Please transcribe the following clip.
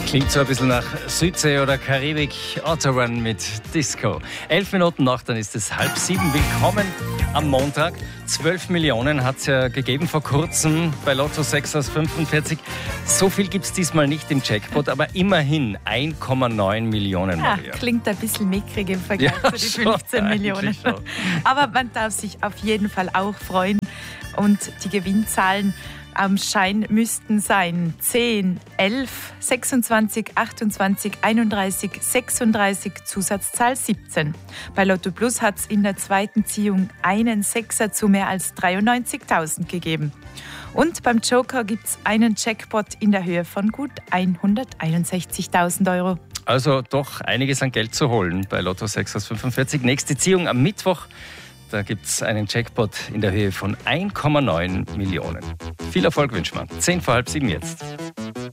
Klingt so ein bisschen nach Südsee oder Karibik. Autorun mit Disco. 11 Minuten nach, dann ist es 6:30. Willkommen am Montag. 12 Millionen hat es ja gegeben vor kurzem bei Lotto 6 aus 45. So viel gibt es diesmal nicht im Jackpot, aber immerhin 1,9 Millionen. Ja, Maria. klingt ein bisschen mickrig im Vergleich zu den 15 Millionen. Schon. Aber man darf sich auf jeden Fall auch freuen. Und die Gewinnzahlen am Schein müssten sein 10, 11, 26, 28, 31, 36, Zusatzzahl 17. Bei Lotto Plus hat es in der zweiten Ziehung einen Sechser zu mehr als 93.000 gegeben. Und beim Joker gibt es einen Jackpot in der Höhe von gut 161.000 Euro. Also doch einiges an Geld zu holen bei Lotto 6 aus 45. Nächste Ziehung am Mittwoch. Da gibt es einen Jackpot in der Höhe von 1,9 Millionen. Viel Erfolg wünschen wir. 6:10 jetzt.